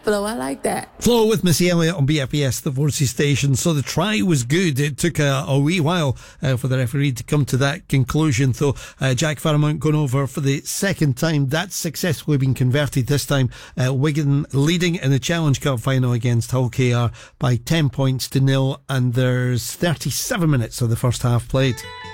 flow. I like that. Flow with Missy Elliott on BFBS, the Voices station. So the try was good. It took a wee while for the referee to come to that conclusion. So Jack Fairmount going over for the second time. That's successfully been converted this time. Wigan leading in the Challenge Cup final against Hull KR by 10 points to 0. And there's 37 minutes of the first half played.